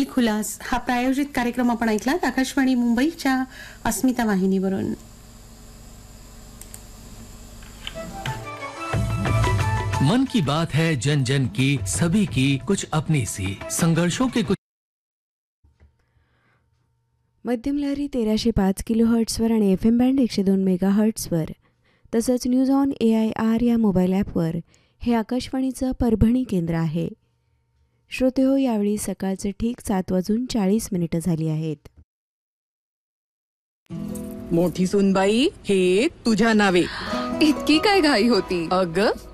खुलास हा प्रायोजित कार्यक्रम आपण ऐकलात आकाशवाणी मुंबईच्या अस्मिता वाहिनीवरून. मन की बात है, जन जन की, सभी की कुछ अपनी सी, संघर्षों के कुछ. मध्यम लहरी 1305 किलोहर्ट्झवर आणि FM बँड 102 मेगाहर्ट्झवर तसंच न्यूज ऑन AIR या मोबाईल ॲपवर हे आकाशवाणीचं परभणी केंद्र आहे. श्रोते हो, यावेळी सकाळचे ठीक 7:40 झाली आहेत. मोठी सुनबाई, हे तुझ्या नावे. इतकी काय घाई होती? अगं